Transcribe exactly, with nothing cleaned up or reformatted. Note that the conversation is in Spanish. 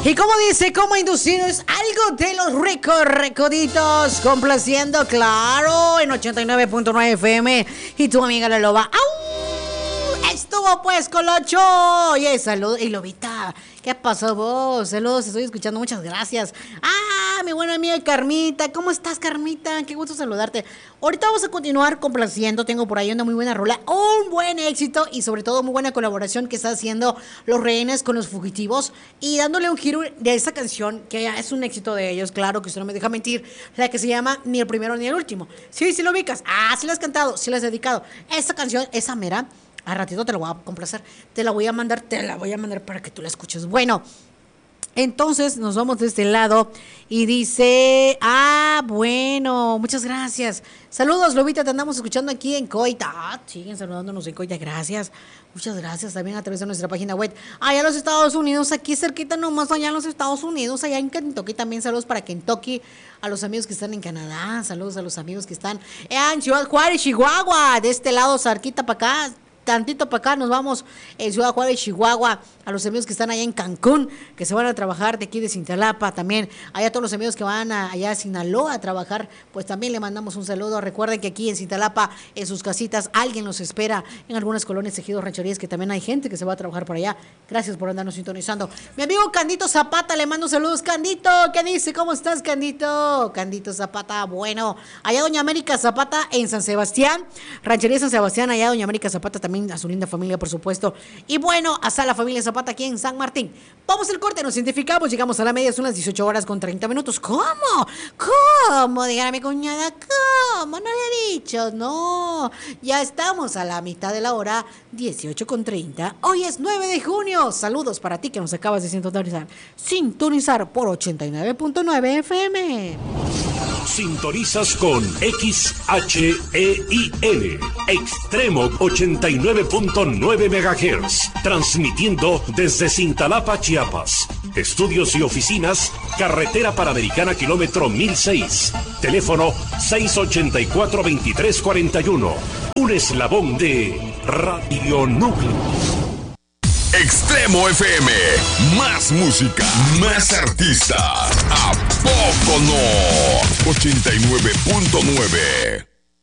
Y como dice, como inducido es algo de los ricos recoditos, complaciendo, claro, en ochenta y nueve punto nueve F M. Y tu amiga la loba, ¡au! Estuvo pues, Colocho. Oye, salud. Y Lobita, ¿qué pasó vos? Saludos, estoy escuchando, muchas gracias. Ah, mi buena amiga Carmita, ¿cómo estás, Carmita? Qué gusto saludarte. Ahorita vamos a continuar complaciendo, tengo por ahí una muy buena rola, un buen éxito y sobre todo muy buena colaboración que está haciendo Los Rehenes con Los Fugitivos y dándole un giro de esa canción que ya es un éxito de ellos, claro que usted no me deja mentir, la que se llama Ni el Primero ni el Último. Sí, sí lo ubicas, ah, sí la has cantado, sí la has dedicado. Esta canción, esa mera, a ratito te la voy a complacer, te la voy a mandar, te la voy a mandar para que tú la escuches. Bueno, entonces nos vamos de este lado y dice, ah, bueno, muchas gracias. Saludos, Lobita, te andamos escuchando aquí en Coita. Ah, siguen saludándonos en Coita, gracias. Muchas gracias también a través de nuestra página web. Allá en los Estados Unidos, aquí cerquita nomás, allá en los Estados Unidos, allá en Kentucky también. Saludos para Kentucky, a los amigos que están en Canadá, saludos a los amigos que están en Ciudad Juárez, Chihuahua, de este lado, cerquita para acá. Tantito para acá nos vamos en Ciudad Juárez, Chihuahua, a los amigos que están allá en Cancún, que se van a trabajar de aquí de Cintalapa también, allá a todos los amigos que van a, allá a Sinaloa a trabajar, pues también le mandamos un saludo. Recuerden que aquí en Cintalapa, en sus casitas, alguien los espera, en algunas colonias, ejidos, rancherías, que también hay gente que se va a trabajar por allá. Gracias por andarnos sintonizando. Mi amigo Candito Zapata, le mando saludos. Candito, ¿qué dice? ¿Cómo estás, Candito? Candito Zapata, bueno, allá Doña América Zapata en San Sebastián, ranchería San Sebastián, allá Doña América Zapata también, a su linda familia, por supuesto. Y bueno, hasta la familia Zapata aquí en San Martín. Vamos al corte, nos identificamos, llegamos a la media, son las dieciocho horas con treinta minutos. ¿Cómo? ¿Cómo? Dígame, mi cuñada, ¿cómo? No le he dicho, no. Ya estamos a la mitad de la hora, dieciocho con treinta. Hoy es nueve de junio. Saludos para ti que nos acabas de sintonizar. Sintonizar por ochenta y nueve punto nueve F M. Sintonizas con X H E I L, Extremo ochenta y nueve punto nueve megahertz, transmitiendo desde Cintalapa, Chiapas. Estudios y oficinas, Carretera Panamericana, kilómetro mil seis. Teléfono seis ochenta y cuatro, veintitrés cuarenta y uno. Un eslabón de Radio Núcleo. Extremo F M, más música, más artistas. ¿A poco no? ochenta y nueve punto nueve.